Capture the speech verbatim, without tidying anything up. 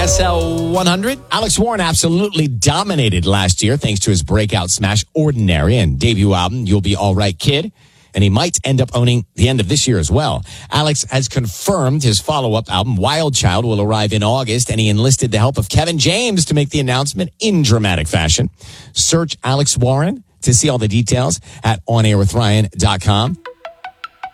S L one hundred. Alex Warren absolutely dominated last year thanks to his breakout smash Ordinary and debut album You'll Be Alright Kid. And he might end up owning the end of this year as well. Alex has confirmed his follow-up album, Wild Child, will arrive in August, and he enlisted the help of Kevin James to make the announcement in dramatic fashion. Search Alex Warren to see all the details at on air with ryan dot com.